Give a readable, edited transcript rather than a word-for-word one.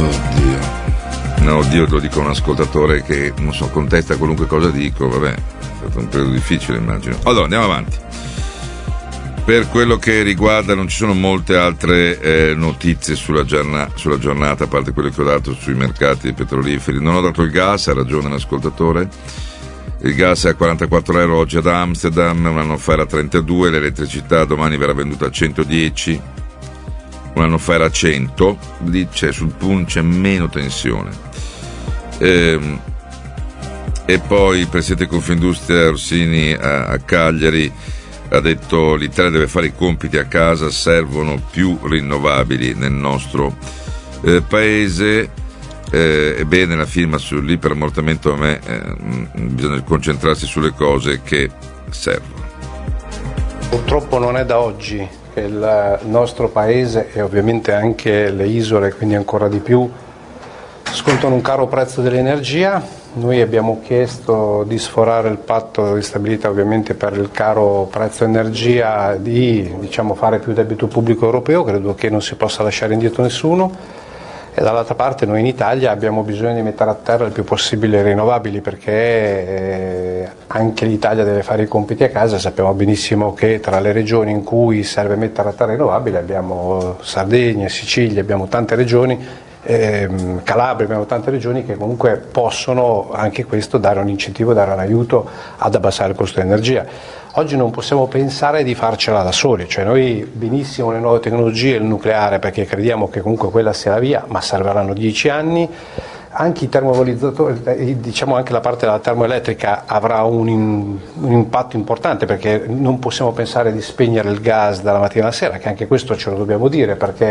Oddio. No, oddio, lo dico a un ascoltatore che, non so, contesta qualunque cosa dico, vabbè, è stato un periodo difficile, immagino. Allora, andiamo avanti. Per quello che riguarda, non ci sono molte altre notizie sulla giornata, a parte quelle che ho dato sui mercati petroliferi. Non ho dato il gas, ha ragione l'ascoltatore. Il gas è a 44 euro oggi ad Amsterdam, un anno fa era a 32, l'elettricità domani verrà venduta a 110, un anno fa era a 100, lì sul punto c'è meno tensione. E poi il presidente Confindustria Orsini a Cagliari ha detto: l'Italia deve fare i compiti a casa, servono più rinnovabili nel nostro paese. Ebbene, la firma sull'iperammortamento, a me bisogna concentrarsi sulle cose che servono. Purtroppo non è da oggi che il nostro paese e ovviamente anche le isole, quindi ancora di più, scontano un caro prezzo dell'energia. Noi abbiamo chiesto di sforare il patto di stabilità, ovviamente per il caro prezzo energia, di fare più debito pubblico europeo, credo che non si possa lasciare indietro nessuno. E dall'altra parte noi in Italia abbiamo bisogno di mettere a terra il più possibile le rinnovabili, perché anche l'Italia deve fare i compiti a casa. Sappiamo benissimo che tra le regioni in cui serve mettere a terra rinnovabili abbiamo Sardegna, Sicilia, abbiamo tante regioni, Calabria, abbiamo tante regioni che comunque possono anche questo dare un incentivo, dare un aiuto ad abbassare il costo dell'energia. Oggi non possiamo pensare di farcela da soli, cioè noi benissimo le nuove tecnologie, il nucleare, perché crediamo che comunque quella sia la via, ma serviranno 10 anni. Anche i termovalorizzatori, anche la parte della termoelettrica avrà un impatto importante, perché non possiamo pensare di spegnere il gas dalla mattina alla sera, che anche questo ce lo dobbiamo dire, perché